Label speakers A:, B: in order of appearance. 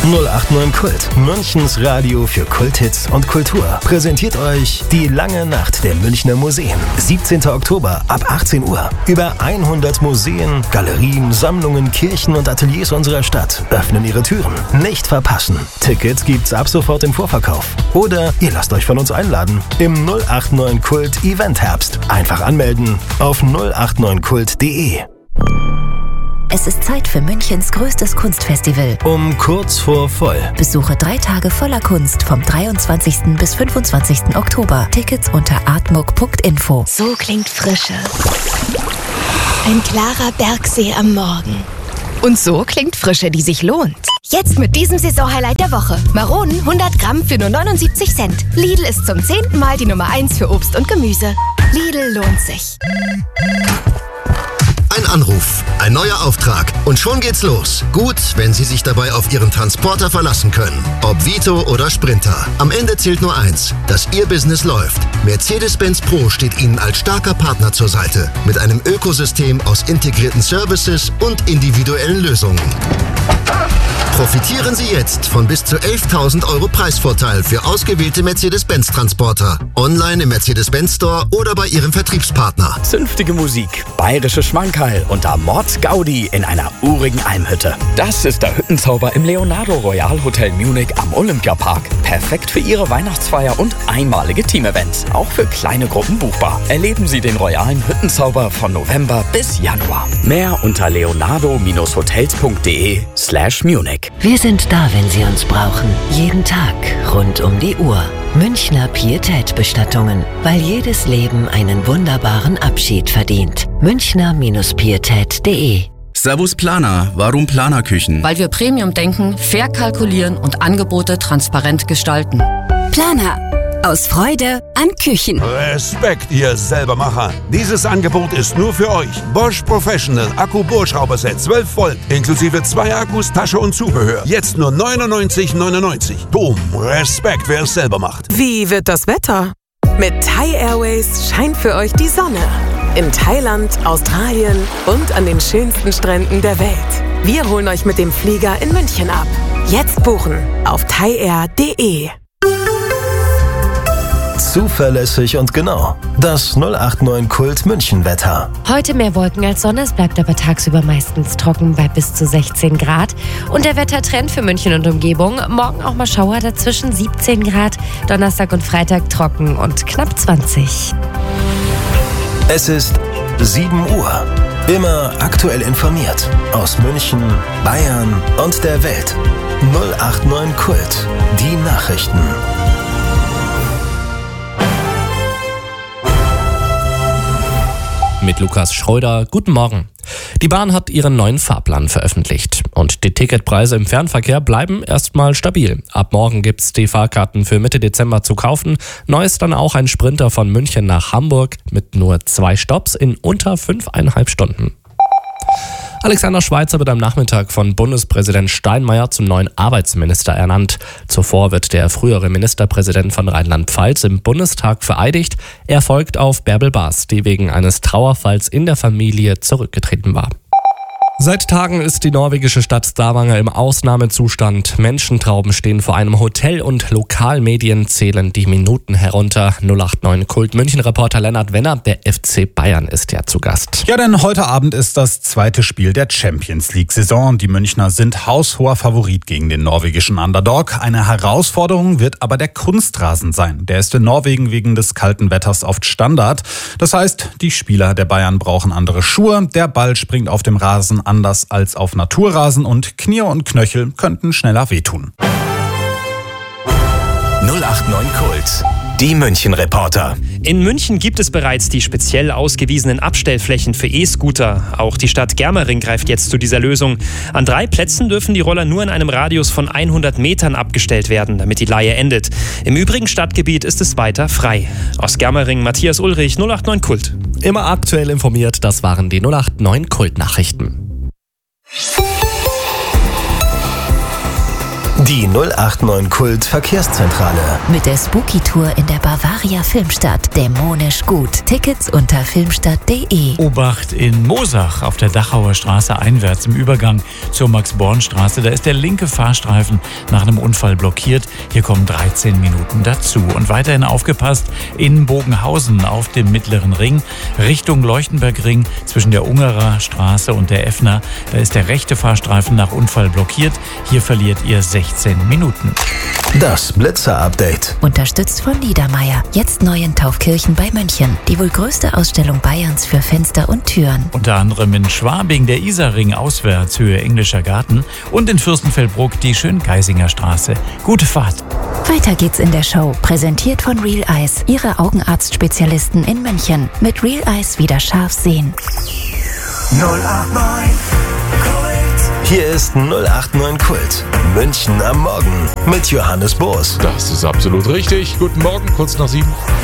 A: 089 Kult, Münchens Radio für Kulthits und Kultur, präsentiert euch die lange Nacht der Münchner Museen. 17. Oktober ab 18 Uhr. Über 100 Museen, Galerien, Sammlungen, Kirchen und Ateliers unserer Stadt öffnen ihre Türen. Nicht verpassen. Tickets gibt's ab sofort im Vorverkauf. Oder ihr lasst euch von uns einladen im 089 Kult Event Herbst. Einfach anmelden auf 089kult.de.
B: Es ist Zeit für Münchens größtes Kunstfestival.
A: Um kurz vor voll.
B: Besuche 3 Tage voller Kunst vom 23. bis 25. Oktober. Tickets unter artmuck.info.
C: So klingt Frische. Ein klarer Bergsee am Morgen. Und so klingt Frische, die sich lohnt. Jetzt mit diesem Saisonhighlight der Woche. Maronen 100 Gramm für nur 79 Cent. Lidl ist zum 10. Mal die Nummer 1 für Obst und Gemüse. Lidl lohnt sich.
D: Ein Anruf, ein neuer Auftrag und schon geht's los. Gut, wenn Sie sich dabei auf Ihren Transporter verlassen können. Ob Vito oder Sprinter. Am Ende zählt nur eins, dass Ihr Business läuft. Mercedes-Benz Pro steht Ihnen als starker Partner zur Seite. Mit einem Ökosystem aus integrierten Services und individuellen Lösungen. Profitieren Sie jetzt von bis zu 11.000 € Preisvorteil für ausgewählte Mercedes-Benz-Transporter. Online im Mercedes-Benz Store oder bei Ihrem Vertriebspartner.
E: Zünftige Musik, bayerische Schmankerl und der Mordsgaudi in einer urigen Almhütte. Das ist der Hüttenzauber im Leonardo Royal Hotel Munich am Olympiapark. Perfekt für Ihre Weihnachtsfeier und einmalige Teamevents. Auch für kleine Gruppen buchbar. Erleben Sie den royalen Hüttenzauber von November bis Januar. Mehr unter leonardo-hotels.de/Munich.
F: Wir sind da, wenn Sie uns brauchen. Jeden Tag, rund um die Uhr. Münchner Pietät-Bestattungen, weil jedes Leben einen wunderbaren Abschied verdient. Münchner-pietät.de.
G: Servus Planer, warum Planerküchen?
H: Weil wir Premium denken, fair kalkulieren und Angebote transparent gestalten.
I: Planer. Aus Freude an Küchen.
J: Respekt, ihr Selbermacher. Dieses Angebot ist nur für euch. Bosch Professional Akku-Bohrschrauberset 12 Volt, inklusive 2 Akkus, Tasche und Zubehör. Jetzt nur 99,99. Boom, Respekt, wer es selber macht.
K: Wie wird das Wetter? Mit Thai Airways scheint für euch die Sonne. In Thailand, Australien und an den schönsten Stränden der Welt. Wir holen euch mit dem Flieger in München ab. Jetzt buchen auf thaiair.de.
A: Zuverlässig und genau. Das 089 Kult München Wetter.
L: Heute mehr Wolken als Sonne, es bleibt aber tagsüber meistens trocken bei bis zu 16 Grad. Und der Wettertrend für München und Umgebung, morgen auch mal Schauer, dazwischen 17 Grad, Donnerstag und Freitag trocken und knapp 20.
A: Es ist 7 Uhr. Immer aktuell informiert. Aus München, Bayern und der Welt. 089 Kult. Die Nachrichten.
M: Mit Lukas Schröder. Guten Morgen. Die Bahn hat ihren neuen Fahrplan veröffentlicht und die Ticketpreise im Fernverkehr bleiben erstmal stabil. Ab morgen gibt's die Fahrkarten für Mitte Dezember zu kaufen. Neu ist dann auch ein Sprinter von München nach Hamburg mit nur 2 Stopps in unter 5,5 Stunden. Alexander Schweitzer wird am Nachmittag von Bundespräsident Steinmeier zum neuen Arbeitsminister ernannt. Zuvor wird der frühere Ministerpräsident von Rheinland-Pfalz im Bundestag vereidigt. Er folgt auf Bärbel Baas, die wegen eines Trauerfalls in der Familie zurückgetreten war. Seit Tagen ist die norwegische Stadt Stavanger im Ausnahmezustand. Menschentrauben stehen vor einem Hotel und Lokalmedien zählen die Minuten herunter. 089 Kult München-Reporter Lennart Wenner, der FC Bayern ist ja zu Gast.
N: Ja, denn heute Abend ist das zweite Spiel der Champions-League-Saison. Die Münchner sind haushoher Favorit gegen den norwegischen Underdog. Eine Herausforderung wird aber der Kunstrasen sein. Der ist in Norwegen wegen des kalten Wetters oft Standard. Das heißt, die Spieler der Bayern brauchen andere Schuhe. Der Ball springt auf dem Rasen anders als auf Naturrasen und Knie und Knöchel könnten schneller wehtun.
A: 089 Kult. Die München-Reporter.
O: In München gibt es bereits die speziell ausgewiesenen Abstellflächen für E-Scooter. Auch die Stadt Germering greift jetzt zu dieser Lösung. An 3 Plätzen dürfen die Roller nur in einem Radius von 100 Metern abgestellt werden, damit die Leihe endet. Im übrigen Stadtgebiet ist es weiter frei. Aus Germering Matthias Ulrich, 089 Kult.
M: Immer aktuell informiert, das waren die 089 Kult-Nachrichten.
A: Die 089 Kult Verkehrszentrale.
B: Mit der Spooky-Tour in der Bavaria Filmstadt. Dämonisch gut. Tickets unter filmstadt.de.
P: Obacht in Moosach auf der Dachauer Straße einwärts im Übergang zur Max-Born-Straße. Da ist der linke Fahrstreifen nach einem Unfall blockiert. Hier kommen 13 Minuten dazu. Und weiterhin aufgepasst in Bogenhausen auf dem Mittleren Ring Richtung Leuchtenbergring zwischen der Ungerer Straße und der Effner. Da ist der rechte Fahrstreifen nach Unfall blockiert. Hier verliert ihr 16 Minuten.
A: Das Blitzer-Update.
B: Unterstützt von Niedermeyer. Jetzt neu in Taufkirchen bei München. Die wohl größte Ausstellung Bayerns für Fenster und Türen.
P: Unter anderem in Schwabing der Isarring auswärts, Höhe Englischer Garten. Und in Fürstenfeldbruck die Schöngeisinger Straße. Gute Fahrt.
B: Weiter geht's in der Show. Präsentiert von Real Eyes. Ihre Augenarztspezialisten in München. Mit Real Eyes wieder scharf sehen.
A: 089 Hier ist 089 Kult. München am Morgen mit Johannes Boos.
Q: Das ist absolut richtig. Guten Morgen, kurz nach 7.